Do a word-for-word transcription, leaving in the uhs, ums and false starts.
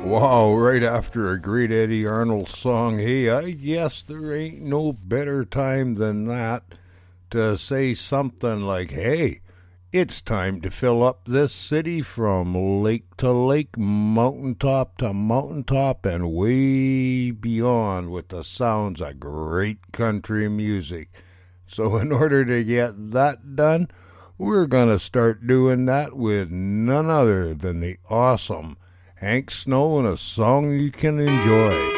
Wow, right after a great Eddie Arnold song, hey, I guess there ain't no better time than that to say something like, hey, it's time to fill up this city from lake to lake, mountaintop to mountaintop, and way beyond with the sounds of great country music. So in order to get that done, we're going to start doing that with none other than the awesome Hank Snow and a song you can enjoy.